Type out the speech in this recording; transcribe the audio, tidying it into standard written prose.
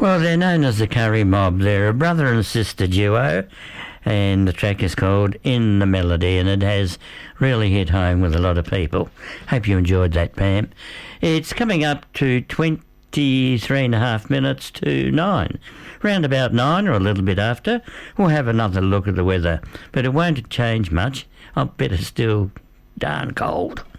Well, they're known as the Curry Mob. They're a brother and sister duo, and the track is called In the Melody, and it has really hit home with a lot of people. Hope you enjoyed that, Pam. It's coming up to 23 and a half minutes to 9. Round about 9 or a little bit after, we'll have another look at the weather, but it won't change much. I bet it's still darn cold.